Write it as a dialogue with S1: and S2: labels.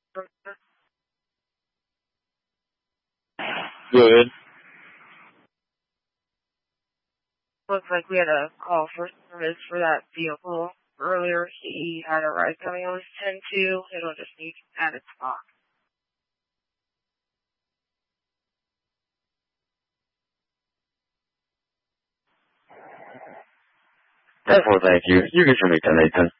S1: Good.
S2: Looks like we had a call for service for that vehicle earlier. He had a ride coming on 10-2. It'll just need added stock.
S1: Therefore, thank you. You can submit to Nathan.